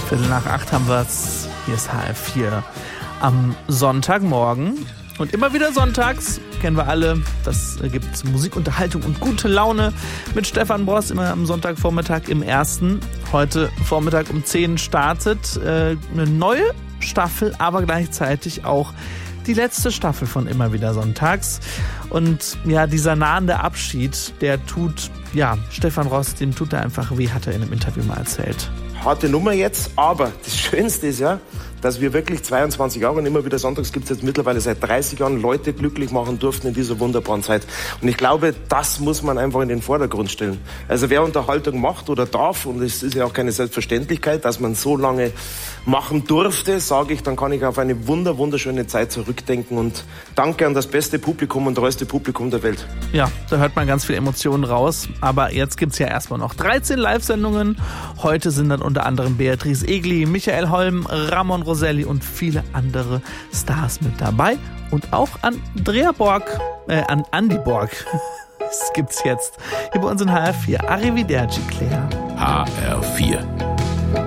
7:15 haben wir es. Hier ist HR4 am Sonntagmorgen. Und immer wieder sonntags, kennen wir alle, das gibt Musik, Unterhaltung und gute Laune mit Stefan Bross, immer am Sonntagvormittag im Ersten. Heute Vormittag um 10 startet eine neue Staffel, aber gleichzeitig auch die letzte Staffel von Immer wieder sonntags. Und ja, dieser nahende Abschied, der tut, Stefan Bross, dem tut er einfach weh, hat er in einem Interview mal erzählt. Harte Nummer jetzt, aber das Schönste ist ja, dass wir wirklich 22 Jahre und immer wieder sonntags gibt es jetzt mittlerweile seit 30 Jahren Leute glücklich machen durften in dieser wunderbaren Zeit. Und ich glaube, das muss man einfach in den Vordergrund stellen. Also wer Unterhaltung macht oder darf, und es ist ja auch keine Selbstverständlichkeit, dass man so lange machen durfte, sage ich, dann kann ich auf eine wunderschöne Zeit zurückdenken und danke an das beste Publikum und treueste Publikum der Welt. Ja, da hört man ganz viel Emotionen raus, aber jetzt gibt's ja erstmal noch 13 Live-Sendungen. Heute sind dann unter anderem Beatrice Egli, Michael Holm, Ramon Roselli und viele andere Stars mit dabei. Und auch Andrea Borg, an Andi Borg. Das gibt's jetzt hier bei uns in HR4. Arrivederci, Claire. HR4.